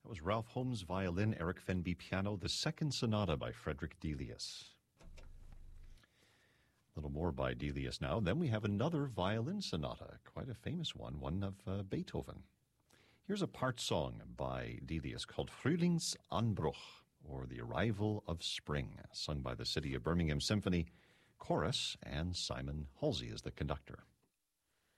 was Ralph Holmes violin, Eric Fenby piano, the Second Sonata by Frederick Delius. A little more by Delius now. Then we have another violin sonata, quite a famous one of Beethoven. Here's a part song by Delius called Frühlingsanbruch, or The Arrival of Spring, sung by the City of Birmingham Symphony Chorus, and Simon Halsey is the conductor.